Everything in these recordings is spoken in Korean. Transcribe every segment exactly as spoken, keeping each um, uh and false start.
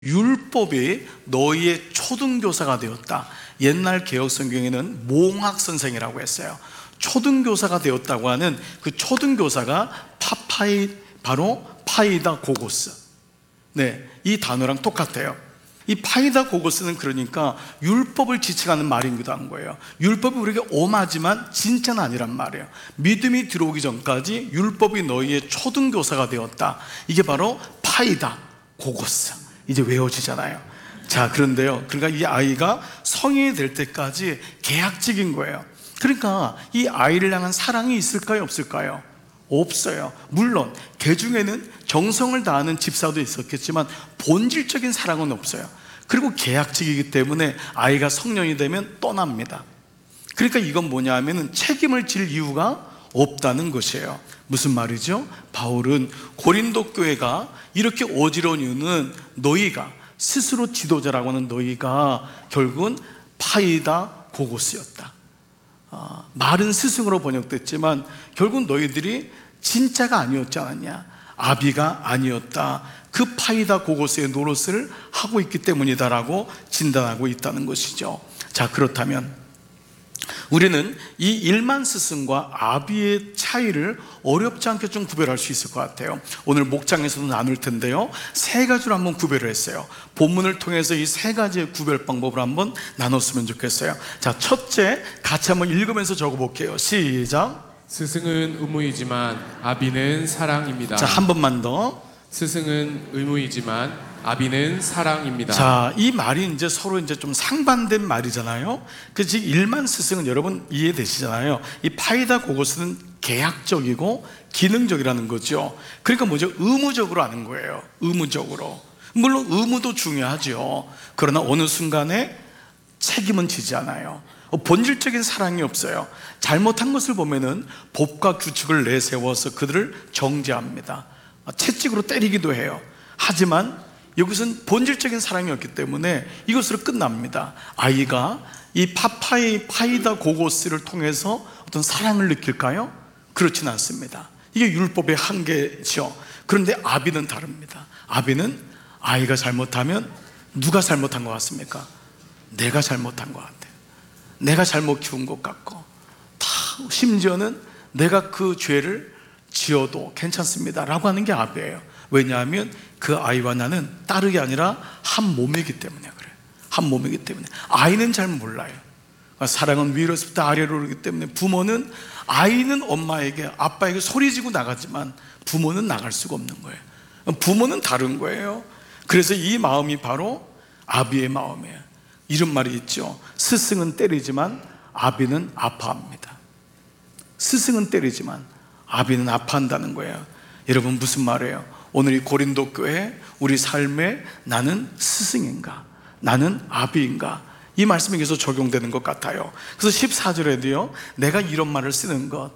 율법이 너희의 초등교사가 되었다. 옛날 개혁성경에는 몽학선생이라고 했어요. 초등교사가 되었다고 하는 그 초등교사가 파파이, 바로 파이다 고고스. 네, 이 단어랑 똑같아요. 이 파이다 고고스는 그러니까 율법을 지칭하는 말이기도 한 거예요. 율법이 우리에게 엄하지만 진짜는 아니란 말이에요. 믿음이 들어오기 전까지 율법이 너희의 초등교사가 되었다. 이게 바로 파이다 고고스. 이제 외워지잖아요. 자, 그런데요, 그러니까 이 아이가 성인이 될 때까지 계약직인 거예요. 그러니까 이 아이를 향한 사랑이 있을까요, 없을까요? 없어요. 물론 개 중에는 정성을 다하는 집사도 있었겠지만 본질적인 사랑은 없어요. 그리고 계약직이기 때문에 아이가 성년이 되면 떠납니다. 그러니까 이건 뭐냐 하면 책임을 질 이유가 없다는 것이에요. 무슨 말이죠? 바울은 고린도 교회가 이렇게 어지러운 이유는 너희가 스스로 지도자라고 하는 너희가 결국은 파이다 고고스였다. 어, 말은 스승으로 번역됐지만 결국 너희들이 진짜가 아니었지 않았냐, 아비가 아니었다. 그 파이다 고고스의 노릇을 하고 있기 때문이다라고 진단하고 있다는 것이죠. 자, 그렇다면 우리는 이 일만 스승과 아비의 차이를 어렵지 않게 좀 구별할 수 있을 것 같아요. 오늘 목장에서도 나눌 텐데요, 세 가지로 한번 구별을 했어요. 본문을 통해서 이 세 가지의 구별 방법을 한번 나눴으면 좋겠어요. 자, 첫째, 같이 한번 읽으면서 적어볼게요. 시작. 스승은 의무이지만 아비는 사랑입니다. 자, 한 번만 더. 스승은 의무이지만 아비는 사랑입니다. 자, 이 말이 이제 서로 이제 좀 상반된 말이잖아요. 그 즉 일만 스승은 여러분 이해되시잖아요. 이 파이다 고고스는 계약적이고 기능적이라는 거죠. 그러니까 뭐죠? 의무적으로 하는 거예요. 의무적으로. 물론 의무도 중요하죠. 그러나 어느 순간에 책임은 지지 않아요. 본질적인 사랑이 없어요. 잘못한 것을 보면은 법과 규칙을 내세워서 그들을 정죄합니다. 채찍으로 때리기도 해요. 하지만 여기서는 본질적인 사랑이 없기 때문에 이것으로 끝납니다. 아이가 이 파파이 파이다 고고스를 통해서 어떤 사랑을 느낄까요? 그렇지는 않습니다. 이게 율법의 한계죠. 그런데 아비는 다릅니다. 아비는 아이가 잘못하면 누가 잘못한 것 같습니까? 내가 잘못한 것 같아요. 내가 잘못 키운 것 같고, 다 심지어는 내가 그 죄를 지어도 괜찮습니다 라고 하는 게 아비예요. 왜냐하면 그 아이와 나는 딸이 아니라 한 몸이기 때문에 그래요. 한 몸이기 때문에. 아이는 잘 몰라요. 사랑은 위로서부터 아래로 오르기 때문에 부모는, 아이는 엄마에게 아빠에게 소리지고 나가지만 부모는 나갈 수가 없는 거예요. 부모는 다른 거예요. 그래서 이 마음이 바로 아비의 마음이에요. 이런 말이 있죠. 스승은 때리지만 아비는 아파합니다. 스승은 때리지만 아비는 아파한다는 거예요. 여러분, 무슨 말이에요? 오늘 이 고린도 교회, 우리 삶에 나는 스승인가, 나는 아비인가, 이 말씀이 계속 적용되는 것 같아요. 그래서 십사 절에도요, 내가 이런 말을 쓰는 것,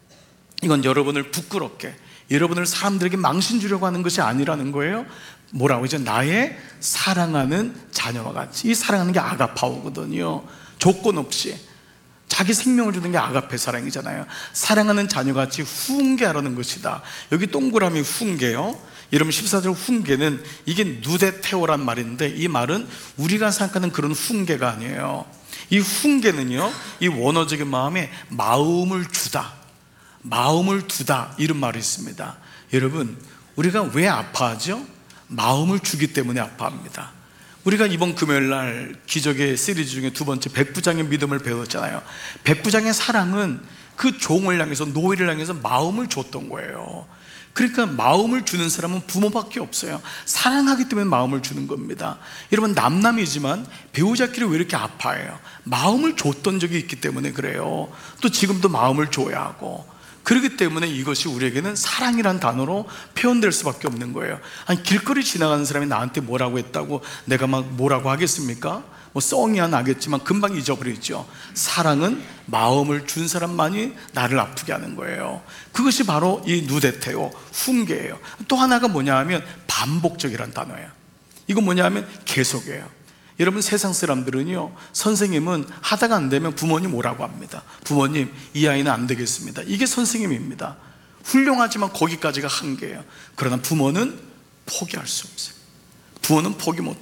이건 여러분을 부끄럽게, 여러분을 사람들에게 망신 주려고 하는 것이 아니라는 거예요. 뭐라고 하죠? 나의 사랑하는 자녀와 같이. 이 사랑하는 게 아가파오거든요. 조건 없이 자기 생명을 주는 게 아가페 사랑이잖아요. 사랑하는 자녀같이 훈계하라는 것이다. 여기 동그라미 훈계요. 여러분, 십사 절 훈계는 이게 누데테오란 말인데, 이 말은 우리가 생각하는 그런 훈계가 아니에요. 이 훈계는요, 이 원어적인 마음에 마음을 주다, 마음을 두다, 이런 말이 있습니다. 여러분, 우리가 왜 아파하죠? 마음을 주기 때문에 아파합니다. 우리가 이번 금요일 날 기적의 시리즈 중에 두 번째 백부장의 믿음을 배웠잖아요. 백부장의 사랑은 그 종을 향해서, 노예를 향해서 마음을 줬던 거예요. 그러니까 마음을 주는 사람은 부모밖에 없어요. 사랑하기 때문에 마음을 주는 겁니다. 여러분, 남남이지만 배우자끼리 왜 이렇게 아파해요? 마음을 줬던 적이 있기 때문에 그래요. 또 지금도 마음을 줘야 하고, 그렇기 때문에 이것이 우리에게는 사랑이란 단어로 표현될 수밖에 없는 거예요. 아니, 길거리 지나가는 사람이 나한테 뭐라고 했다고 내가 막 뭐라고 하겠습니까? 뭐 썽이야 나겠지만 금방 잊어버리죠. 사랑은 마음을 준 사람만이 나를 아프게 하는 거예요. 그것이 바로 이 누데테오, 훈계예요. 또 하나가 뭐냐 하면 반복적이란 단어예요. 이건 뭐냐 하면 계속이에요. 여러분, 세상 사람들은요, 선생님은 하다가 안 되면 부모님 오라고 합니다. 부모님, 이 아이는 안 되겠습니다. 이게 선생님입니다. 훌륭하지만 거기까지가 한계예요. 그러나 부모는 포기할 수 없어요. 부모는 포기 못